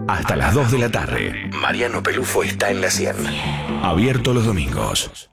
hasta las 2 de la tarde. Mariano Pelufo está en la 100. Abierto los domingos.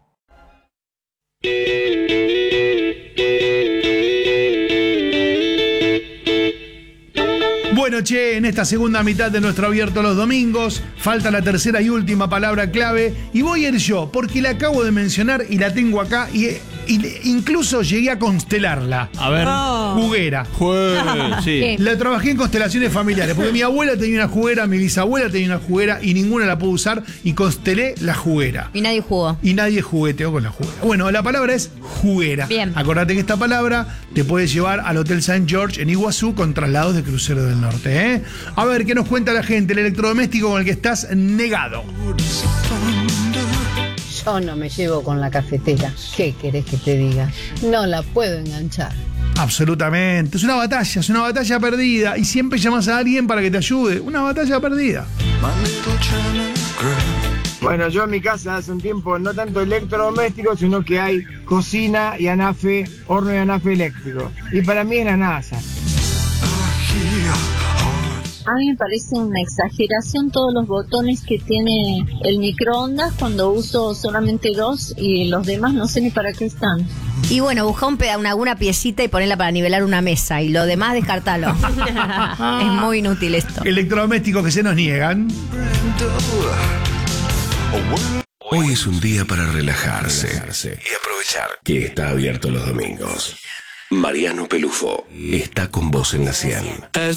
Bueno, che, en esta segunda mitad de nuestro Abierto los Domingos, falta la tercera y última palabra clave, y voy a ir yo, porque la acabo de mencionar y la tengo acá, y incluso llegué a constelarla. A ver. Juguera. Sí. La trabajé en constelaciones familiares, porque mi abuela tenía una juguera, mi bisabuela tenía una juguera, y ninguna la pudo usar, y constelé la juguera. Y nadie jugó. Y nadie jugueteó con la juguera. Bueno, la palabra es juguera. Bien. Acordate que esta palabra te puede llevar al Hotel St. George en Iguazú con traslados de crucero del norte, ¿eh? A ver, ¿qué nos cuenta la gente? El electrodoméstico con el que estás negado. Yo no me llevo con la cafetera. ¿Qué querés que te diga? No la puedo enganchar. Absolutamente. Es una batalla perdida. Y siempre llamas a alguien para que te ayude. Una batalla perdida. Bueno, yo en mi casa hace un tiempo no tanto electrodoméstico, sino que hay cocina y anafe, horno y anafe eléctrico. Y para mí es la NASA. A mí me parece una exageración todos los botones que tiene el microondas cuando uso solamente 2 y los demás no sé ni para qué están. Y bueno, busca alguna piecita y ponela para nivelar una mesa y lo demás descartalo. Es muy inútil esto. Electrodomésticos que se nos niegan. Hoy es un día para relajarse y aprovechar que está abierto los domingos. Mariano Pelufo está con vos en la 100.